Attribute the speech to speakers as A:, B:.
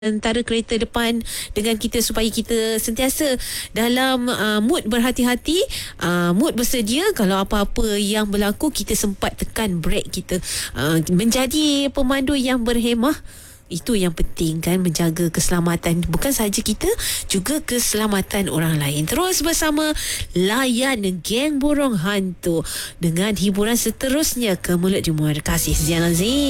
A: antara kereta depan dengan kita supaya kita sentiasa dalam mood berhati-hati, mood bersedia. Kalau apa-apa yang berlaku, kita sempat tekan brake kita. Menjadi pemandu yang berhemah, itu yang penting kan, menjaga keselamatan bukan sahaja kita, juga keselamatan orang lain. Terus bersama layan Geng Burung Hantu dengan hiburan seterusnya ke Mulut Jemur. Kasih Zian Azim.